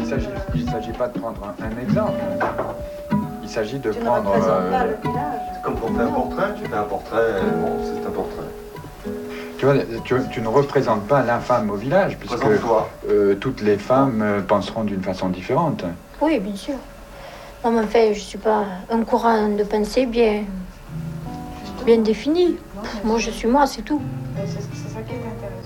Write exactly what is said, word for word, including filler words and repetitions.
s'agit, il s'agit pas de prendre un, un exemple. Il s'agit de tu prendre. Ne représentes euh, pas le village. C'est comme quand on fait un portrait, tu fais un portrait, bon, c'est un portrait. Tu vois, tu, tu ne représentes pas l'infâme au village, puisque Présente-toi. euh, toutes les femmes euh, penseront d'une façon différente. Oui, bien sûr. Non, mais en fait, je suis pas un courant de pensée bien, bien défini. Moi, je suis moi, c'est tout. C'est c'est ça qui est intéressant.